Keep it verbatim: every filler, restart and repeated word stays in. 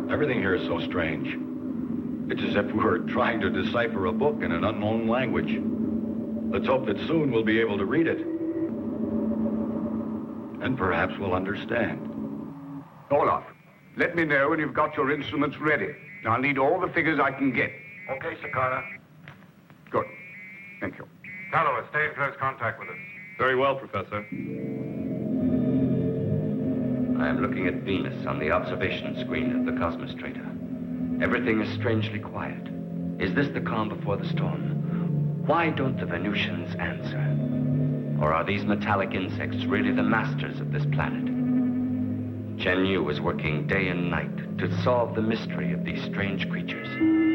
Everything here is so strange. It's as if we were trying to decipher a book in an unknown language. Let's hope that soon we'll be able to read it. And perhaps we'll understand. Olaf, let me know when you've got your instruments ready. I'll need all the figures I can get. Okay, Sakara. Good. Thank you. Tallow, stay in close contact with us. Very well, Professor. I am looking at Venus on the observation screen of the Cosmostrator. Everything is strangely quiet. Is this the calm before the storm? Why don't the Venusians answer? Or are these metallic insects really the masters of this planet? Chen Yu is working day and night to solve the mystery of these strange creatures.